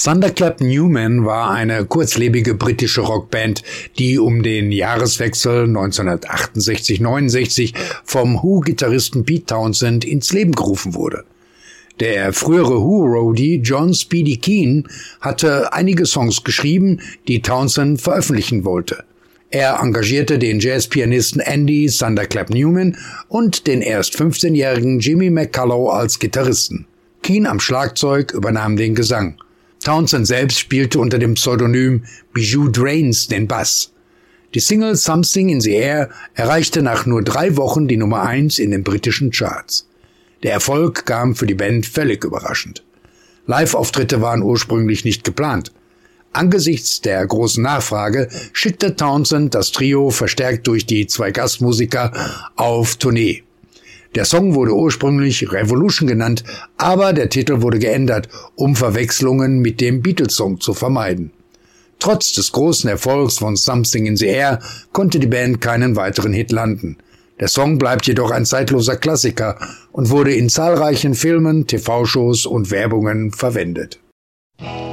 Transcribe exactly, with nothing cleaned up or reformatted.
Thunderclap Newman war eine kurzlebige britische Rockband, die um den Jahreswechsel neunzehnhundertachtundsechzig neunundsechzig vom Who-Gitarristen Pete Townshend ins Leben gerufen wurde. Der frühere Who-Roadie John Speedy Keen hatte einige Songs geschrieben, die Townshend veröffentlichen wollte. Er engagierte den Jazzpianisten Andy Thunderclap Newman und den erst fünfzehnjährigen Jimmy McCullough als Gitarristen. Keen am Schlagzeug übernahm den Gesang. Townshend selbst spielte unter dem Pseudonym Bijou Drains den Bass. Die Single Something in the Air erreichte nach nur drei Wochen die Nummer eins in den britischen Charts. Der Erfolg kam für die Band völlig überraschend. Live-Auftritte waren ursprünglich nicht geplant. Angesichts der großen Nachfrage schickte Townshend das Trio verstärkt durch die zwei Gastmusiker auf Tournee. Der Song wurde ursprünglich Revolution genannt, aber der Titel wurde geändert, um Verwechslungen mit dem Beatles-Song zu vermeiden. Trotz des großen Erfolgs von Something in the Air konnte die Band keinen weiteren Hit landen. Der Song bleibt jedoch ein zeitloser Klassiker und wurde in zahlreichen Filmen, T V-Shows und Werbungen verwendet.